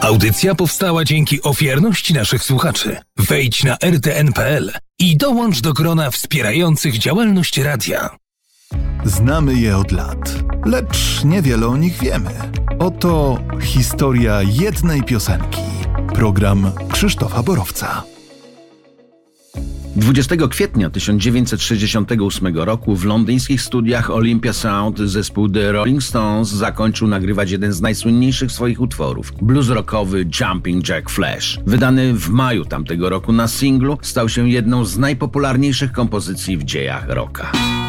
Audycja powstała dzięki ofiarności naszych słuchaczy. Wejdź na rtn.pl i dołącz do grona wspierających działalność radia. Znamy je od lat, lecz niewiele o nich wiemy. Oto historia jednej piosenki. Program Krzysztofa Borowca. 20 kwietnia 1968 roku w londyńskich studiach Olympia Sound zespół The Rolling Stones zakończył nagrywać jeden z najsłynniejszych swoich utworów, blues rockowy Jumping Jack Flash. Wydany w maju tamtego roku na singlu, stał się jedną z najpopularniejszych kompozycji w dziejach rocka.